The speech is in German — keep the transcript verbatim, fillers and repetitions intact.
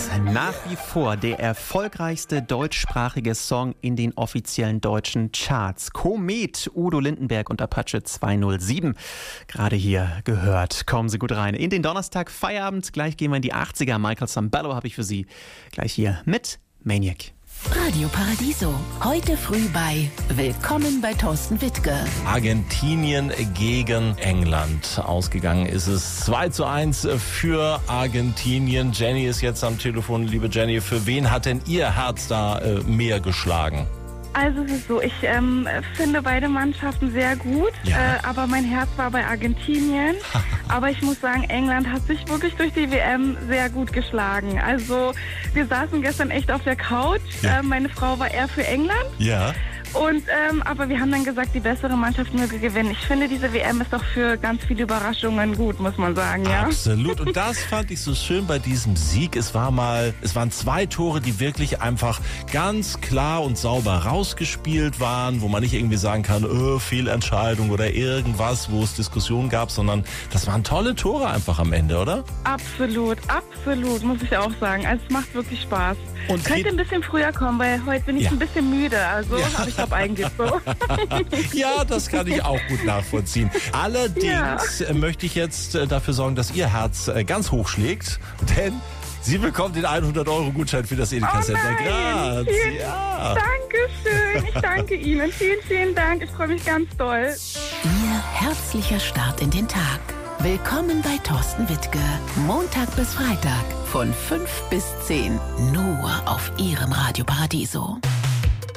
Nach wie vor der erfolgreichste deutschsprachige Song in den offiziellen deutschen Charts. Komet, Udo Lindenberg und Apache zweihundertsieben. Gerade hier gehört. Kommen Sie gut rein in den Donnerstag Feierabend. Gleich gehen wir in die achtziger. Michael Sambello habe ich für Sie gleich hier mit Maniac. Radio Paradiso. Heute früh bei Willkommen bei Thorsten Wittke. Argentinien gegen England. Ausgegangen ist es zwei zu eins für Argentinien. Jenny ist jetzt am Telefon. Liebe Jenny, für wen hat denn Ihr Herz da äh, mehr geschlagen? Also es ist so, ich ähm, finde beide Mannschaften sehr gut, Ja. äh, aber mein Herz war bei Argentinien. Aber ich muss sagen, England hat sich wirklich durch die W M sehr gut geschlagen. Also wir saßen gestern echt auf der Couch. Ja. Äh, meine Frau war eher für England. Ja. Und ähm, aber wir haben dann gesagt, die bessere Mannschaft möge gewinnen. Ich finde, diese W M ist doch für ganz viele Überraschungen gut, muss man sagen, ja. Absolut. Und das fand ich so schön bei diesem Sieg. Es war mal, es waren zwei Tore, die wirklich einfach ganz klar und sauber rausgespielt waren, wo man nicht irgendwie sagen kann, oh, Fehlentscheidung oder irgendwas, wo es Diskussionen gab, sondern das waren tolle Tore einfach am Ende, oder? Absolut, absolut, muss ich auch sagen. Also es macht wirklich Spaß. Und Könnt ihr ein bisschen früher kommen, weil heute bin ich Ja. ein bisschen müde. Also Ja. habe ich glaube eigentlich so. Ja, das kann ich auch gut nachvollziehen. Allerdings äh, möchte ich jetzt äh, dafür sorgen, dass Ihr Herz äh, ganz hoch schlägt, denn Sie bekommt den hundert Euro Gutschein für das Edeka Oh Center nein, Graz. vielen Ja. Dankeschön, ich danke Ihnen. Vielen, vielen Dank. Ich freue mich ganz doll. Ihr herzlicher Start in den Tag. Willkommen bei Thorsten Wittke. Montag bis Freitag von fünf bis zehn. Nur auf Ihrem Radio Paradiso.